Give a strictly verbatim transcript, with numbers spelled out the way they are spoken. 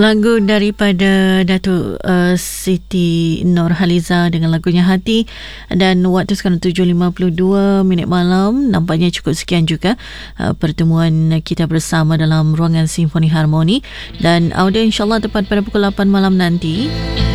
Lagu daripada Datuk uh, Siti Nurhaliza dengan lagunya Hati, dan waktu sekarang tujuh lima puluh dua minit malam. Nampaknya cukup sekian juga uh, pertemuan kita bersama dalam ruangan Simfoni Harmoni, dan audio insyaAllah tepat pada pukul lapan malam nanti.